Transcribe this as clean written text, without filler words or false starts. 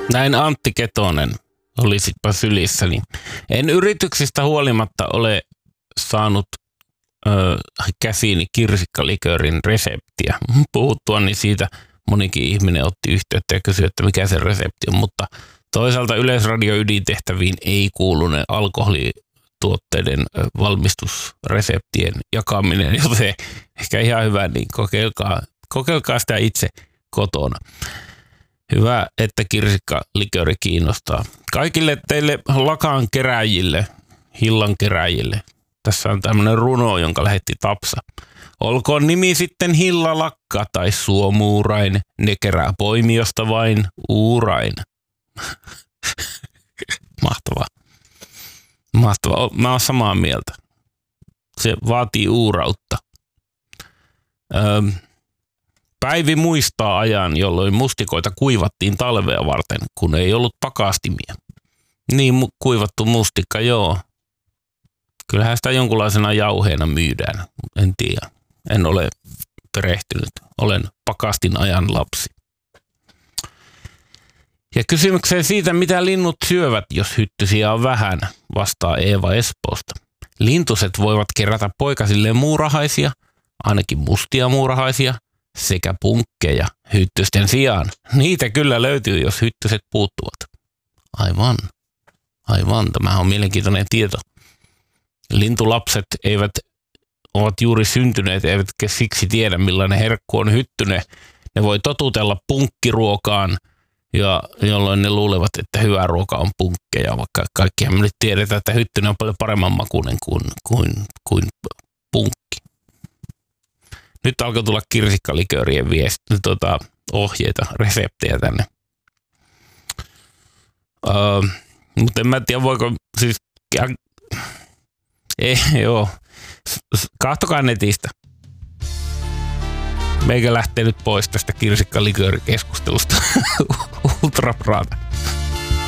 Näin Antti Ketonen olisitpa sylissäni. En yrityksistä huolimatta ole saanut käsiini kirsikkaliköörin reseptiä. Puhuttuani siitä monikin ihminen otti yhteyttä ja kysyi, että mikä se resepti on, mutta toisaalta Yleisradio ydintehtäviin ei kuulu ne alkoholituotteiden valmistusreseptien jakaminen, joten ehkä ihan hyvä, niin kokeilkaa sitä itse kotona. Hyvä, että kirsikkalikööri kiinnostaa. Kaikille teille lakan keräjille, hillan keräjille. Tässä on tämmöinen runo, jonka lähetti Tapsa. Olkoon nimi sitten Hillalakka tai Suomuurain, ne kerää poimiosta vain uurain. Mahtavaa. Mahtavaa. Mä oon samaa mieltä. Se vaatii uurautta. Päivi muistaa ajan, jolloin mustikoita kuivattiin talvea varten, kun ei ollut pakastimia. Niin kuivattu mustikka, joo. Kyllähän sitä jonkunlaisena jauheena myydään. En tiedä. En ole perehtynyt. Olen pakastin ajan lapsi. Ja kysymykseen siitä, mitä linnut syövät, jos hyttysiä on vähän, vastaa Eeva Espoosta. Lintuset voivat kerätä poikasilleen muurahaisia, ainakin mustia muurahaisia, sekä punkkeja hyttysten sijaan. Niitä kyllä löytyy, jos hyttyset puuttuvat. Aivan. Tämähän on mielenkiintoinen tieto. Lintulapset ovat juuri syntyneet, eivätkä siksi tiedä, millainen herkku on hyttynen. Ne voi totutella punkkiruokaan, ja jolloin ne luulevat, että hyvä ruoka on punkkeja, vaikka kaikkihan me nyt tiedetään, että hyttynen on paljon paremman makuinen kuin punkki. Nyt alkoi tulla kirsikkaliköörien ohjeita, reseptejä tänne. Mutta en mä tiedä, voiko siis... Ei, joo. Kahtokaa netistä. Meikä lähtee nyt pois tästä kirsikkaliköörikeskustelusta. Ultrapraata.